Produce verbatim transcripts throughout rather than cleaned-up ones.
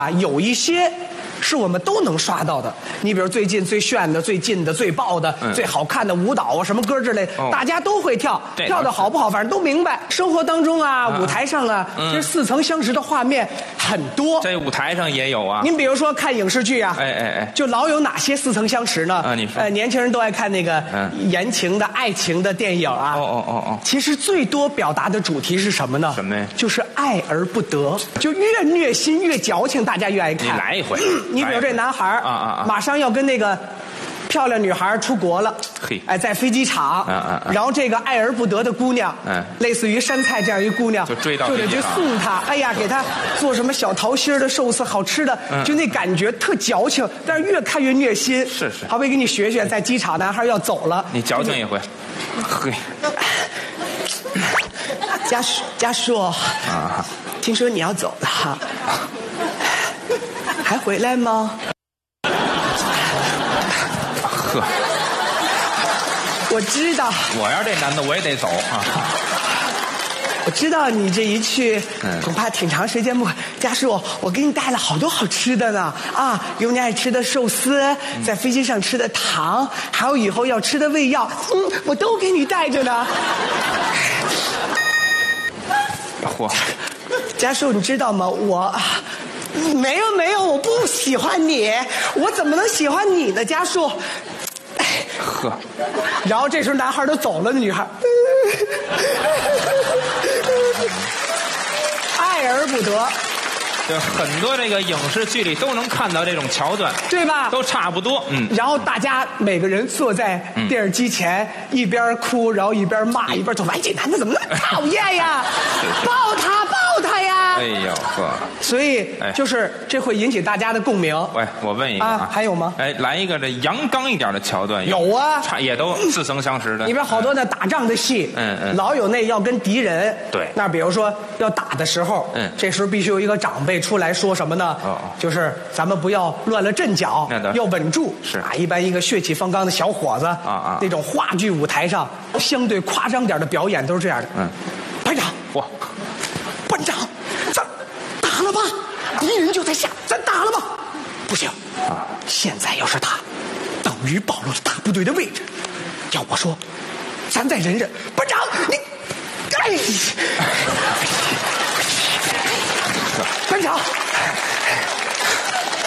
啊，有一些是我们都能刷到的。你比如最近最炫的、最近的、最爆的、嗯、最好看的舞蹈啊，什么歌之类的，哦、大家都会跳，跳的好不好，反正都明白。生活当中啊，啊舞台上啊，嗯、其实似曾相识的画面很多。 在舞台上也有啊。 您比如说看影视剧啊， 哎哎哎， 就老有哪些似曾相识呢？ 啊，你说， 呃，年轻人都爱看那个言情的、爱情的电影啊。 哦哦哦哦。 其实最多表达的主题是什么呢？ 什么呀？ 就是爱而不得，就越虐心越矫情，大家越爱看。 你来一回。 你比如这男孩啊啊啊， 马上要跟那个漂亮女孩出国了， 嘿， 哎，在飞机场， 啊啊啊， 然后这个爱而不得的姑娘， 嗯， 类似于山菜这样一姑娘， 就追到就得去送她，哎呀，给她做什么小桃心的寿司，好吃的，嗯、就那感觉特矫情，但是越看越虐心。 是是， 好，我给你学学，在机场男孩要走了， 你矫情一回，嘿， 家属家属啊，听说你要走了，还回来吗？ 呵， 我知道。 我要这男的，我也得走啊。 我知道你这一去， 嗯、 恐怕挺长时间不。家属，我给你带了好多好吃的呢啊，有你爱吃的寿司，嗯、在飞机上吃的糖，还有以后要吃的胃药，嗯，我都给你带着呢。 嚯， 家属，你知道吗？我。没有没有，我不喜欢你，我怎么能喜欢你呢？家属， 呵， 然后这时候男孩都走了，那女孩，爱而不得。 对，很多这个影视剧里都能看到这种桥段， 对吧？ 都差不多，嗯。 然后大家每个人坐在电视机前，嗯、一边哭，然后一边骂，一边走。哎，这男的怎么那么讨厌呀？抱他，抱他呀！ 哎呦呵， 所以就是这会引起大家的共鸣。 喂，我问一个啊，还有吗？ 哎，来一个这阳刚一点的桥段。 有啊， 差也都似曾相识的。 里边好多的打仗的戏， 嗯嗯， 老有那要跟敌人， 对， 那比如说要打的时候， 嗯， 这时候必须有一个长辈出来说什么呢？ 哦， 就是咱们不要乱了阵脚，要稳住。 是啊，一般一个血气方刚的小伙子， 啊啊， 那种话剧舞台上相对夸张点的表演都是这样的。 嗯， 班长， 哇， 班长，咱打了吧，敌人就在下，咱打了吧。不行啊，现在要是打，等于暴露了大部队的位置。要我说，咱再忍忍。班长，你，哎，班长，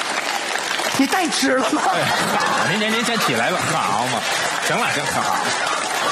你带纸了吗？ 哎，好，您您您先起来吧，好嘛，行了，行，好。